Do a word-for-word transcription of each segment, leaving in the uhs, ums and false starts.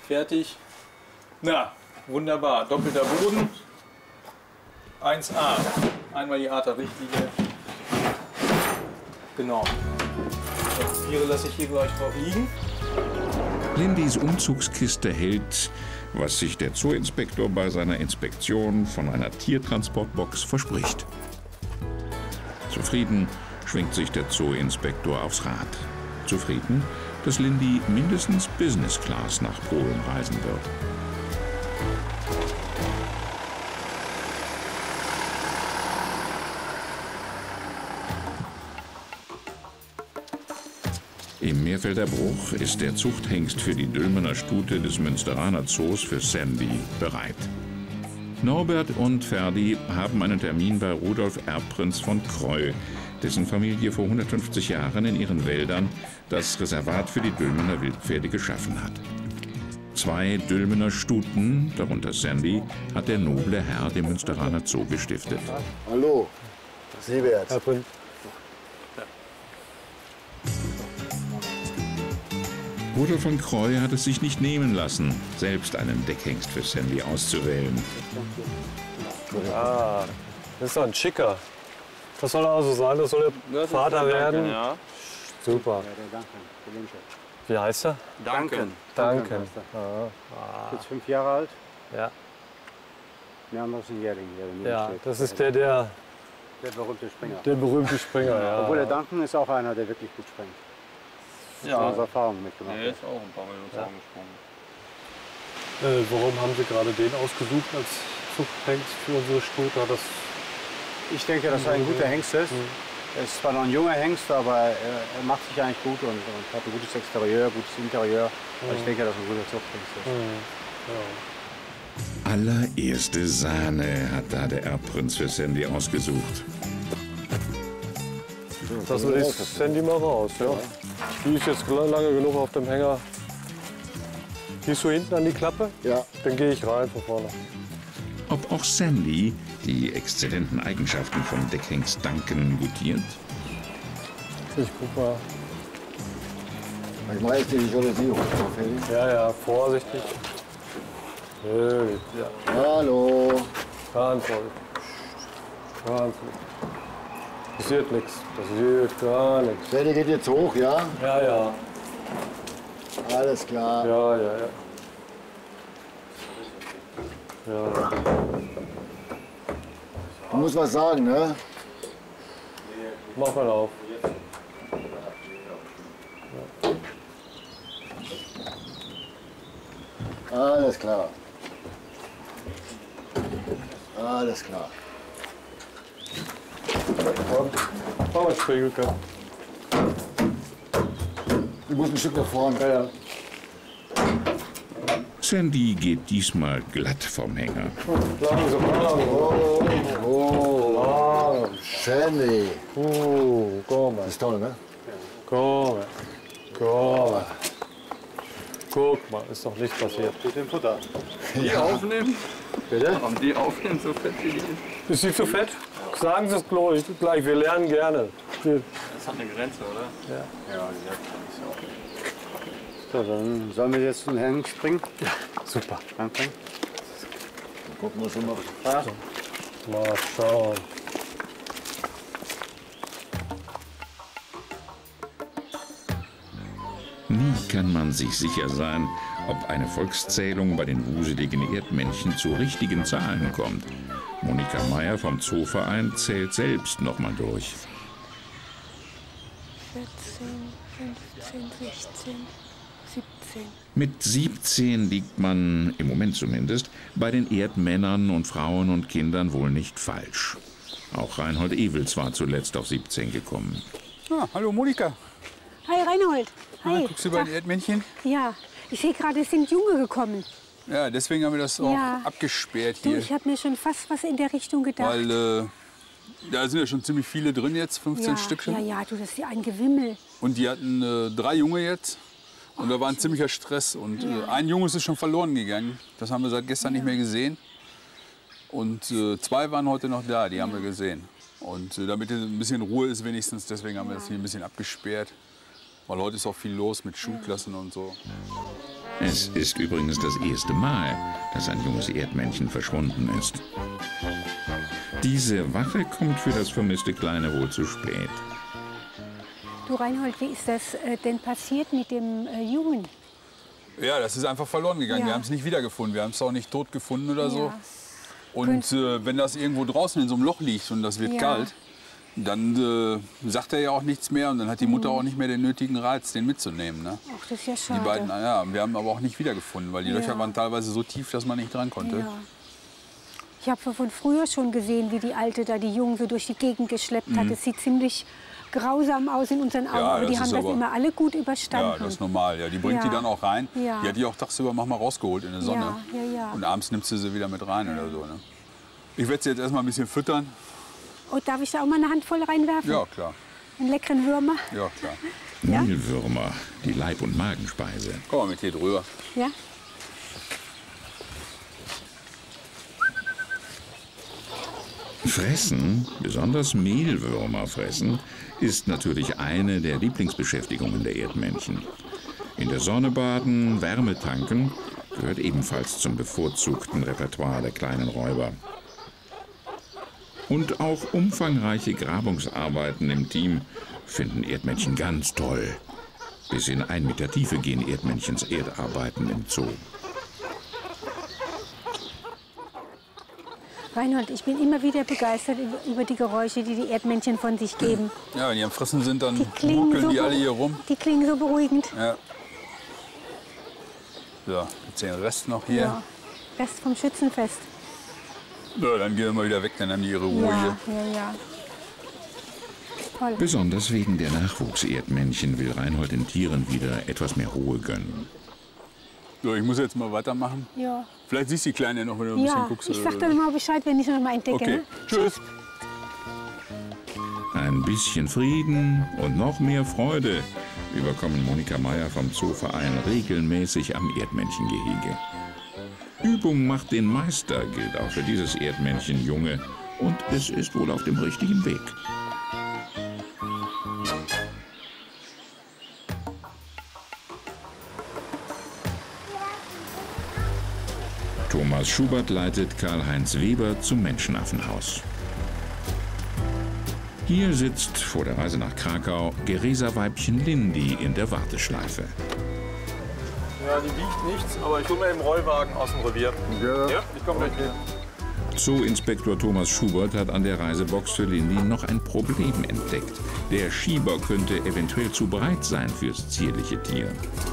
fertig. Na, wunderbar. Doppelter Boden. eins a. Einmal die Arter-Richtlinie. Genau. Das Papiere lasse ich hier gleich drauf liegen. Lindys Umzugskiste hält, was sich der Zooinspektor bei seiner Inspektion von einer Tiertransportbox verspricht. Zufrieden schwingt sich der Zooinspektor aufs Rad. Zufrieden, dass Lindy mindestens Business Class nach Polen reisen wird. Im Meerfelder Bruch ist der Zuchthengst für die Dülmener Stute des Münsteraner Zoos für Sandy bereit. Norbert und Ferdi haben einen Termin bei Rudolf Erbprinz von Kreu, dessen Familie vor hundertfünfzig Jahren in ihren Wäldern das Reservat für die Dülmener Wildpferde geschaffen hat. Zwei Dülmener Stuten, darunter Sandy, hat der noble Herr dem Münsteraner Zoo gestiftet. Hallo, Siebert. Herr Prinz. Rudolf von Kreu hat es sich nicht nehmen lassen, selbst einen Deckhengst für Sandy auszuwählen. Ah, das ist doch ein Schicker. Das soll also sein, das soll der ja, Vater Duncan werden. Ja. Super. Wie heißt er? Duncan. Duncan. Ah. Jetzt fünf Jahre alt. Ja. Der andere ist ein Jährling. Ja, das ist der, der... Der berühmte Springer. Der berühmte Springer, ja. Obwohl der Duncan ist auch einer, der wirklich gut springt. Ja. Unsere Erfahrung mitgemacht. Der ist auch ein paar Mal mit uns ja. angesprungen. Äh, warum haben Sie gerade den ausgesucht als Zuchthengst für unsere Stute? Das ich denke, dass er ein guter Hengst ist. Mhm. Er ist zwar noch ein junger Hengst, aber er, er macht sich eigentlich gut und, und hat ein gutes Exterieur, gutes Interieur. Mhm. Also ich denke, dass er ein guter Zuchthengst ist. Mhm. Ja. Allererste Sahne hat da der Erbprinz für Sandy ausgesucht. Lassen wir das Sandy mal raus, ja. Die ist jetzt lange genug auf dem Hänger. Gehst du hinten an die Klappe? Ja. Dann gehe ich rein von vorne. Ob auch Sandy die exzellenten Eigenschaften von Deckhengst Duncan gutiert? Ich guck mal. Ich mache jetzt die Visualisierung. Ja, ja, vorsichtig. Ja. Hallo. Ganz vorsichtig. Ganz vorsichtig. Passiert nichts, passiert gar nichts. Sandy geht jetzt hoch, ja? Ja, ja. Alles klar. Ja, ja, ja. Ja. Du musst was sagen, ne? Mach mal auf. Ja. Alles klar. Alles klar. Mach mal Spiegelkopf. Du musst ein Stück nach vorne. Ja, ja. Sandy geht diesmal glatt vom Hänger. Langsam, langsam. Oh, oh, Langsam. Sandy. Oh, komm mal. Das ist toll, ne? Komm mal. Komm mal. Guck mal, ist doch nichts passiert. Mit dem Futter. Die Ja. aufnehmen? Bitte? Warum die aufnehmen, so fett wie die ist? Ist sie zu fett? Sagen Sie es gleich, gleich, wir lernen gerne. Wir Das hat eine Grenze, oder? ja. Ja, die sagt so. So, dann sollen wir jetzt zum Hengst springen? Ja, super. Danke. Gucken wir schon mal. Ja. Mal schauen. Nie kann man sich sicher sein, ob eine Volkszählung bei den wuseligen Erdmännchen zu richtigen Zahlen kommt. Monika Meyer vom Zooverein zählt selbst noch mal durch. vierzehn, fünfzehn, sechzehn, siebzehn. Mit siebzehn liegt man, im Moment zumindest, bei den Erdmännern und Frauen und Kindern wohl nicht falsch. Auch Reinhold Ewels war zuletzt auf siebzehn gekommen. Ah, hallo Monika. Hi Reinhold. Hi. Ah, guckst du bei den Erdmännchen? Ja, ich sehe gerade, es sind Junge gekommen. Ja, deswegen haben wir das auch Ja. abgesperrt Du, hier. ich habe mir schon fast was in der Richtung gedacht. Weil äh, da sind ja schon ziemlich viele drin jetzt, fünfzehn ja, Stück schon. ja, ja, du, das ist ja ein Gewimmel. Und die hatten äh, drei Junge jetzt. Und da war ein ziemlicher Stress. Und äh, ein Junge ist schon verloren gegangen. Das haben wir seit gestern nicht mehr gesehen. Und äh, zwei waren heute noch da, die haben wir gesehen. Und äh, damit ein bisschen Ruhe ist wenigstens, deswegen haben wir das hier ein bisschen abgesperrt. Weil heute ist auch viel los mit Schulklassen und so. Es ist übrigens das erste Mal, dass ein junges Erdmännchen verschwunden ist. Diese Wache kommt für das vermisste Kleine wohl zu spät. Du Reinhold, wie ist das äh, denn passiert mit dem äh, Jungen? Ja, das ist einfach verloren gegangen. Ja. Wir haben es nicht wiedergefunden. Wir haben es auch nicht tot gefunden oder so. Ja. Und äh, wenn das irgendwo draußen in so einem Loch liegt und das wird Ja. kalt, dann äh, sagt er ja auch nichts mehr und dann hat die Mutter auch nicht mehr den nötigen Reiz, den mitzunehmen. Ne? Ach, das ist ja schade. Die beiden, ja, wir haben aber auch nicht wiedergefunden, weil die Ja. Löcher waren teilweise so tief, dass man nicht dran konnte. Ja. Ich habe von früher schon gesehen, wie die Alte da die Jungen so durch die Gegend geschleppt hat. Es sieht ziemlich grausam aus in unseren Augen, Ja, aber die das haben ist das aber- immer alle gut überstanden. Ja, das ist normal. Ja, die bringt Ja. die dann auch rein. Ja. Die hat die auch tagsüber manchmal rausgeholt in der Sonne. Ja, ja, ja. Und abends nimmst du sie wieder mit rein oder so. Ne? Ich werde sie jetzt erstmal ein bisschen füttern. Oh, darf ich da auch mal eine Handvoll reinwerfen? Ja, klar. Einen leckeren Würmer? Ja, klar. Ja? Mehlwürmer, die Leib- und Magenspeise. Komm mal mit hier drüber. Ja? Fressen, besonders Mehlwürmer fressen, ist natürlich eine der Lieblingsbeschäftigungen der Erdmännchen. In der Sonne baden, Wärme tanken gehört ebenfalls zum bevorzugten Repertoire der kleinen Räuber. Und auch umfangreiche Grabungsarbeiten im Team finden Erdmännchen ganz toll. Bis in ein Meter Tiefe gehen Erdmännchens Erdarbeiten im Zoo. Reinhold, ich bin immer wieder begeistert über, über die Geräusche, die die Erdmännchen von sich geben. Ja, wenn die am Fressen sind, dann Die klingen, muckeln so, die alle beru- hier rum. die klingen so beruhigend. Ja. So, jetzt den Rest noch hier. Ja. Rest vom Schützenfest. Ja, dann gehen wir mal wieder weg, dann haben die ihre Ruhe Ja, hier. ja, ja. Toll. Besonders wegen der Nachwuchserdmännchen will Reinhold den Tieren wieder etwas mehr Ruhe gönnen. So, ich muss jetzt mal weitermachen. Ja, Vielleicht siehst du die Kleine noch, wenn du ein bisschen ja. guckst. Ich oder sag so. dann mal Bescheid, wenn ich noch mal entdecke. Okay, Ne? tschüss. Ein bisschen Frieden und noch mehr Freude überkommen Monika Meier vom Zooverein regelmäßig am Erdmännchengehege. Übung macht den Meister, gilt auch für dieses Erdmännchen Junge. Und es ist wohl auf dem richtigen Weg. Thomas Schubert leitet Karl-Heinz Weber zum Menschenaffenhaus. Hier sitzt vor der Reise nach Krakau Geresa-Weibchen Lindy in der Warteschleife. Ja, die wiegt nichts, aber ich hole mir den Rollwagen aus dem Revier. Ja. Ja, ich komme gleich wieder. Zooinspektor Thomas Schubert hat an der Reisebox für Lindy noch ein Problem entdeckt. Der Schieber könnte eventuell zu breit sein fürs zierliche Tier.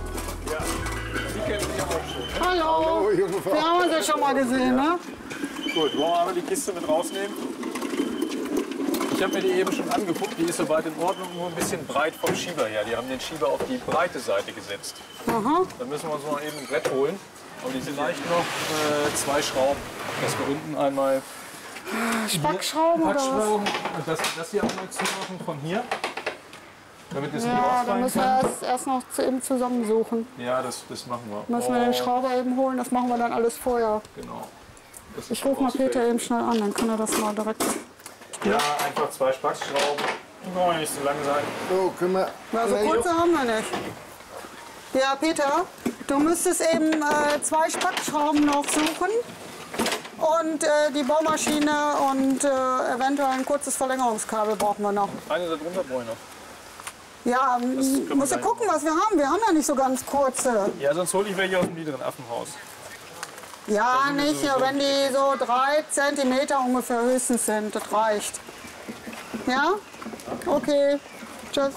Hallo, wir haben uns ja schon mal gesehen, ne? Gut, wollen wir einmal die Kiste mit rausnehmen? Ich habe mir die eben schon angeguckt, die ist soweit in Ordnung, nur ein bisschen breit vom Schieber her. Die haben den Schieber auf die breite Seite gesetzt. Aha. Dann müssen wir uns noch eben ein Brett holen. Und die sind leicht noch äh, zwei Schrauben. Dass wir unten einmal Spackschrauben oder was? Packschrauben und das, das hier einmal zumachen von hier. Damit es nicht Ja, da ausfallen müssen wir kann. erst, erst noch zu, eben zusammensuchen. Ja, das, das machen wir. Müssen wir den Oh, Schrauber eben holen, das machen wir dann alles vorher. Genau. Das Ich ist rufe mal ausfällig. Peter eben schnell an, dann kann er das mal direkt. Ja, einfach zwei Spackschrauben. Oh, nicht so lang sein. So, können wir. Ja, so kurze haben wir nicht. Ja, Peter, du müsstest eben äh, zwei Spackschrauben noch suchen. Und äh, die Bohrmaschine und äh, eventuell ein kurzes Verlängerungskabel brauchen wir noch. Eine da drunter brauche ich noch. Ja, können wir musst du gleich gucken, was wir haben. Wir haben ja nicht so ganz kurze. Ja, sonst hole ich welche aus dem niederen Affenhaus. Ja, nicht, wenn die so drei Zentimeter ungefähr höchstens sind. Das reicht. Ja? Okay. Tschüss.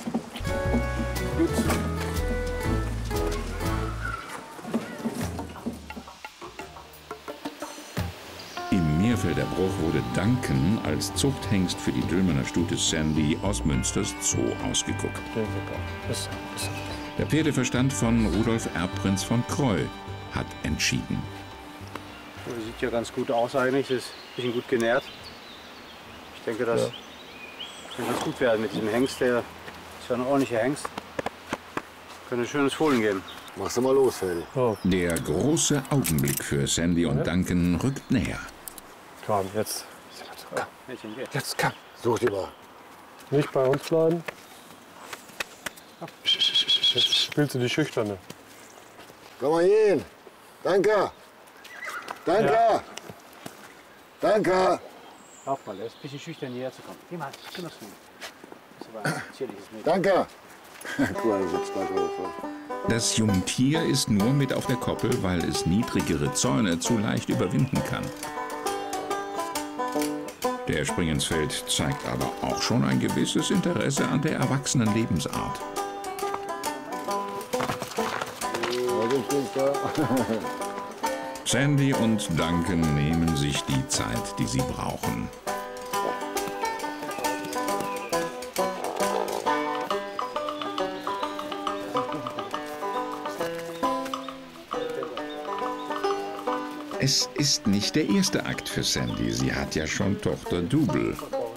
Im Meerfelder Bruch wurde Duncan als Zuchthengst für die Dülmener Stute Sandy aus Münsters Zoo ausgeguckt. Der Pferdeverstand von Rudolf Erbprinz von Kreu hat entschieden. So, die sieht ja ganz gut aus eigentlich, ist ein bisschen gut genährt. Ich denke, das kann ganz gut werden mit diesem Hengst, der ist ja ein ordentlicher Hengst. Könnte ein schönes Fohlen geben. Machst du mal los, Feli. Der große Augenblick für Sandy und Duncan rückt näher. Komm, jetzt. Mädchen, geh. Jetzt komm. Such dir mal. Nicht bei uns bleiben. Jetzt spielst du die Schüchterne. Komm mal hier hin. Danke. Danke. Ja. Danke. Lauf mal, er ist ein bisschen schüchtern hierher zu kommen. Geh mal, geh mal zu mir. Das ist aber ein zierliches Mädchen. Danke. Guck mal, sitzt da drauf. Das Jungtier ist nur mit auf der Koppel, weil es niedrigere Zäune zu leicht überwinden kann. Der Springensfeld zeigt aber auch schon ein gewisses Interesse an der erwachsenen Lebensart. Sandy und Duncan nehmen sich die Zeit, die sie brauchen. Es ist nicht der erste Akt für Sandy. Sie hat ja schon Tochter Double.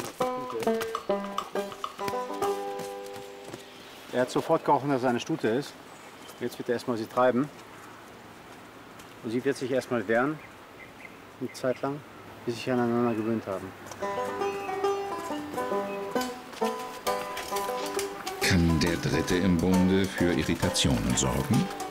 Er hat sofort gerochen, dass er eine Stute ist. Jetzt wird er erstmal sie treiben. Und sie wird sich erstmal wehren, eine Zeit lang, bis sie sich aneinander gewöhnt haben. Kann der Dritte im Bunde für Irritationen sorgen?